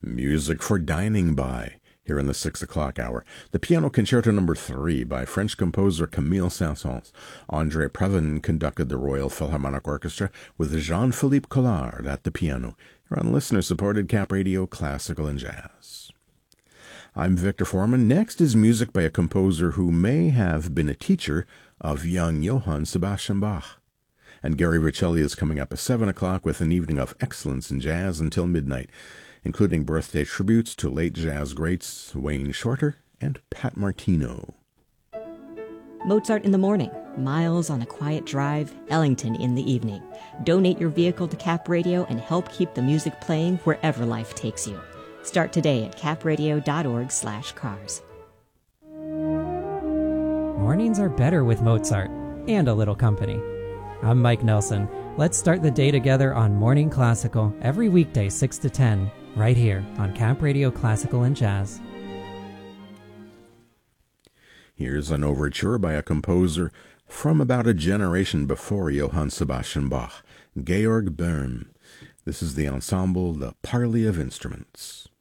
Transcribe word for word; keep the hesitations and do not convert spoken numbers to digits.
Music for dining by, here in the six o'clock hour. The Piano Concerto Number three by French composer Camille Saint-Saëns. André Previn conducted the Royal Philharmonic Orchestra with Jean-Philippe Collard at the piano. Here on listener-supported Cap Radio Classical and Jazz. I'm Victor Foreman. Next is music by a composer who may have been a teacher of young Johann Sebastian Bach. And Gary Riccelli is coming up at seven o'clock with an evening of excellence in jazz until midnight, including birthday tributes to late jazz greats Wayne Shorter and Pat Martino. Mozart in the morning, Miles on a quiet drive, Ellington in the evening. Donate your vehicle to Cap Radio and help keep the music playing wherever life takes you. Start today at capradio.org slash cars. Mornings are better with Mozart and a little company. I'm Mike Nelson. Let's start the day together on Morning Classical every weekday six to ten, right here on Cap Radio Classical and Jazz. Here's an overture by a composer from about a generation before Johann Sebastian Bach, Georg Böhm. This is the ensemble The Parley of Instruments.